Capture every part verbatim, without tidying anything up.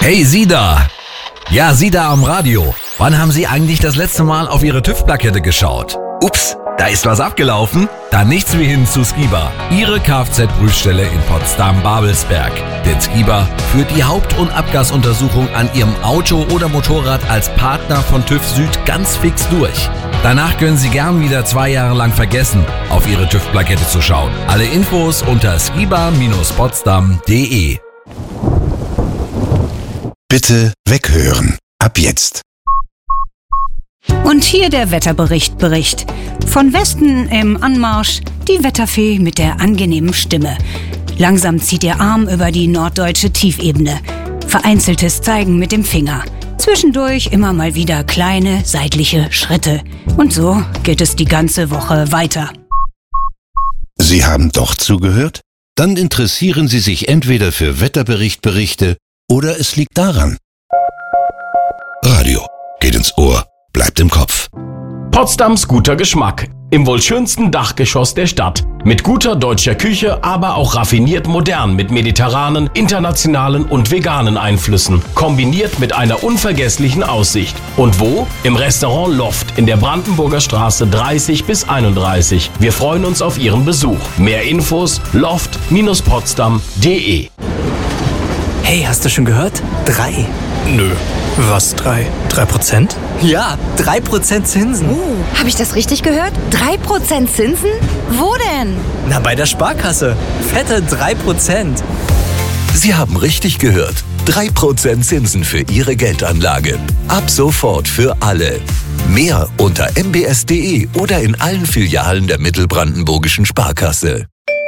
Hey, Sie da! Ja, Sie da am Radio. Wann haben Sie eigentlich das letzte Mal auf Ihre TÜV-Plakette geschaut? Ups, da ist was abgelaufen? Dann nichts wie hin zu Skiba. Ihre Kfz-Prüfstelle in Potsdam-Babelsberg. Denn Skiba führt die Haupt- und Abgasuntersuchung an Ihrem Auto oder Motorrad als Partner von TÜV Süd ganz fix durch. Danach können Sie gern wieder zwei Jahre lang vergessen, auf Ihre TÜV-Plakette zu schauen. Alle Infos unter skiba Bindestrich potsdam punkt de. Bitte weghören. Ab jetzt. Und hier der Wetterbericht Bericht. Von Westen im Anmarsch die Wetterfee mit der angenehmen Stimme. Langsam zieht ihr Arm über die norddeutsche Tiefebene. Vereinzeltes Zeigen mit dem Finger. Zwischendurch immer mal wieder kleine seitliche Schritte. Und so geht es die ganze Woche weiter. Sie haben doch zugehört? Dann interessieren Sie sich entweder für Wetterberichtberichte oder es liegt daran. Radio geht ins Ohr, bleibt im Kopf. Potsdams guter Geschmack. Im wohl schönsten Dachgeschoss der Stadt. Mit guter deutscher Küche, aber auch raffiniert modern mit mediterranen, internationalen und veganen Einflüssen. Kombiniert mit einer unvergesslichen Aussicht. Und wo? Im Restaurant Loft in der Brandenburger Straße dreißig bis einunddreißig. Wir freuen uns auf Ihren Besuch. Mehr Infos loft Bindestrich potsdam punkt de. Hey, hast du schon gehört? Drei. Nö. Was, drei? Drei Prozent? Ja, drei Prozent Zinsen. Uh, habe ich das richtig gehört? Drei Prozent Zinsen? Wo denn? Na, bei der Sparkasse. Fette drei Prozent. Sie haben richtig gehört. drei Prozent Zinsen für Ihre Geldanlage. Ab sofort für alle. Mehr unter m b s punkt de oder in allen Filialen der Mittelbrandenburgischen Sparkasse.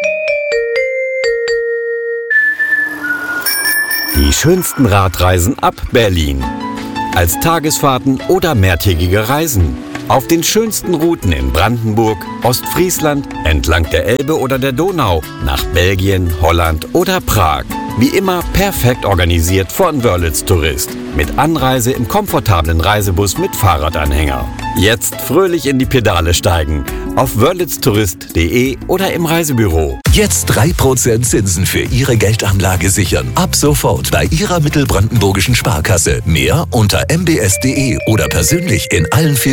Die schönsten Radreisen ab Berlin. Als Tagesfahrten oder mehrtägige Reisen. Auf den schönsten Routen in Brandenburg, Ostfriesland, entlang der Elbe oder der Donau, nach Belgien, Holland oder Prag. Wie immer perfekt organisiert von Wörlitz Tourist. Mit Anreise im komfortablen Reisebus mit Fahrradanhänger. Jetzt fröhlich in die Pedale steigen. Auf wörlitz tourist punkt de oder im Reisebüro. Jetzt drei Prozent Zinsen für Ihre Geldanlage sichern. Ab sofort bei Ihrer Mittelbrandenburgischen Sparkasse. Mehr unter m b s punkt de oder persönlich in allen Filialen.